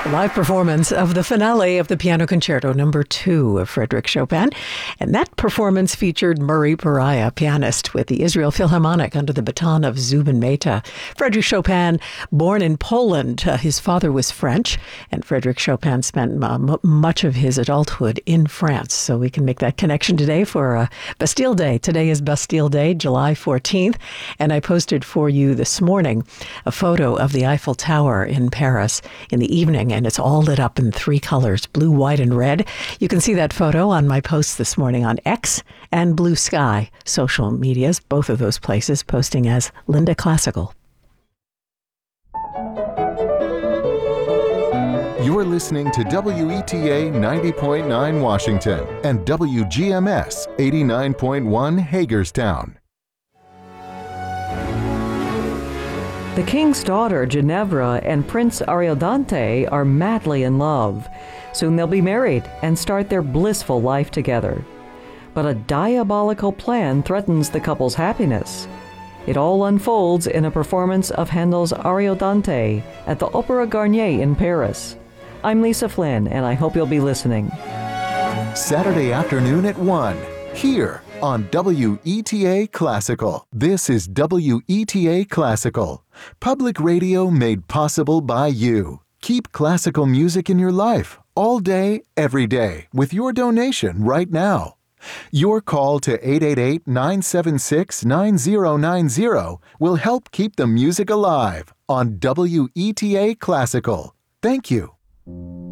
Live performance of the finale of the Piano Concerto No. 2 of Frédéric Chopin. And that performance featured Murray Pariah, pianist with the Israel Philharmonic under the baton of Zubin Mehta. Frédéric Chopin, born in Poland, his father was French, and Frédéric Chopin spent much of his adulthood in France. So we can make that connection today for Bastille Day. Today is Bastille Day, July 14th, and I posted for you this morning a photo of the Eiffel Tower in Paris in the evening, and it's all lit up in 3 colors, blue, white, and red. You can see that photo on my post this morning on X and Blue Sky social medias, both of those places posting as Linda Classical. You're listening to WETA 90.9 Washington and WGMS 89.1 Hagerstown. The king's daughter, Ginevra, and Prince Ariodante are madly in love. Soon they'll be married and start their blissful life together. But a diabolical plan threatens the couple's happiness. It all unfolds in a performance of Handel's Ariodante at the Opéra Garnier in Paris. I'm Lisa Flynn, and I hope you'll be listening. Saturday afternoon at 1, here on WETA Classical. This is WETA Classical, public radio made possible by you. Keep classical music in your life all day, every day with your donation right now. Your call to 888-976-9090 will help keep the music alive on WETA Classical. Thank you.